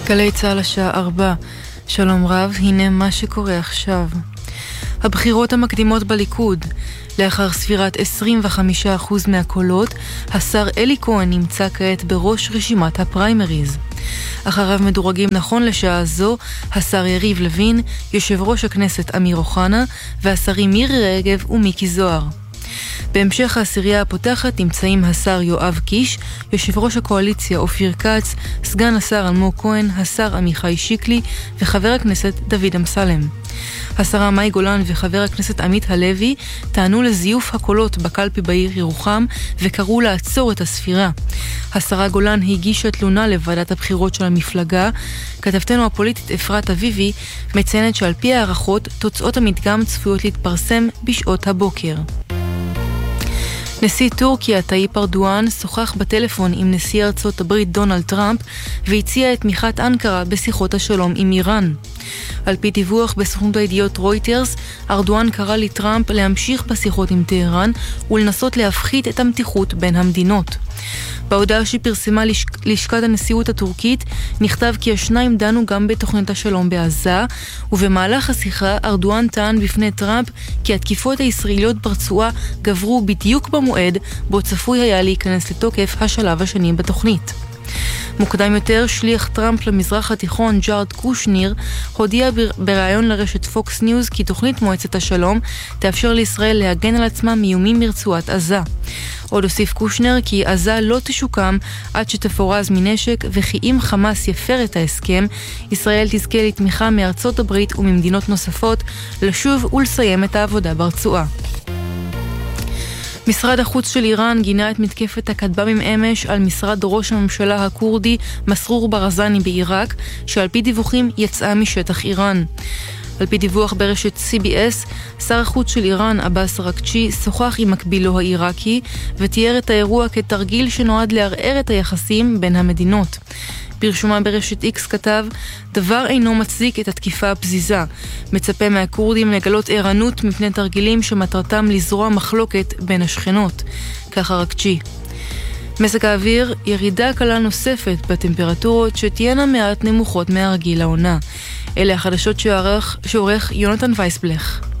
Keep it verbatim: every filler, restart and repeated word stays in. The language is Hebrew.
גלי צהל השעה ארבע. שלום רב, הנה מה שקורה עכשיו. הבחירות המקדימות בליכוד. לאחר ספירת עשרים וחמישה אחוז מהקולות, השר אלי כהן נמצא כעת בראש רשימת הפריימריז. אחריו מדורגים נכון לשעה זו השר יריב לוין, יושב ראש הכנסת אמיר אוחנה, והשרים מירי רגב ומיקי זוהר. בהמשך העשירייה הפותחת נמצאים השר יואב קיש, יושב ראש הקואליציה אופיר כץ, סגן השר אלמוג כהן, השר עמיחי שיקלי וחבר הכנסת דוד אמסלם. השרה מאי גולן וחבר הכנסת עמית הלוי טענו לזיוף הקולות בקלפי בעיר ירוחם וקראו לעצור את הספירה. השרה גולן הגישה תלונה לוועדת הבחירות של המפלגה. כתבתנו הפוליטית אפרת אביבי מציינת שעל פי הערכות תוצאות המדגם צפויות להתפרסם בשעות הבוקר. נשיא טורקיה טאיפ ארדואן שוחח בטלפון עם נשיא ארצות הברית דונלד טראמפ והציע את תמיכת אנקרה בשיחות השלום עם איראן. על פי דיווח בסוכנות הידיעות רויטרס, ארדואן קרא לטראמפ להמשיך בשיחות עם טהרן ולנסות להפחית את המתיחות בין המדינות. בהודעה שפרסמה לשק... לשכת הנשיאות הטורקית נכתב כי השניים דנו גם בתוכנית השלום בעזה, ובמהלך השיחה ארדואן טען בפני טראמפ כי התקיפות הישראליות ברצועה גברו בדיוק במועד בו צפוי היה להיכנס לתוקף השלב השני בתוכנית. מוקדם יותר, שליח טראמפ למזרח התיכון ג'ארד קושניר הודיע בראיון לרשת פוקס ניוז כי תוכנית מועצת השלום תאפשר לישראל להגן על עצמה מאיומים מרצועת עזה. עוד הוסיף קושנר כי עזה לא תשוקם עד שתפורז מנשק, וכי אם חמאס יפר את ההסכם, ישראל תזכה לתמיכה מארצות הברית וממדינות נוספות לשוב ולסיים את העבודה ברצועה. משרד החוץ של איראן גינה את מתקפת הכטב"מים אמש על משרד ראש הממשלה הקורדי מסרור ברזני בעיראק, שעל פי דיווחים יצאה משטח איראן. על פי דיווח ברשת סי בי אס, שר החוץ של איראן עבאס אראקצ'י שוחח עם מקבילו העיראקי ותיאר את האירוע כתרגיל שנועד לערער את היחסים בין המדינות. ברשומה ברשת איקס כתב, דבר אינו מצדיק את התקיפה הפזיזה. מצפה מהקורדים לגלות ערנות מפני תרגילים שמטרתם לזרוע מחלוקת בין השכנות. כך אראקצ'י. מזג האוויר, ירידה קלה נוספת בטמפרטורות שתהיינה מעט נמוכות מהרגיל העונה. אלה החדשות שעורך, שעורך יונתן וייסבלך.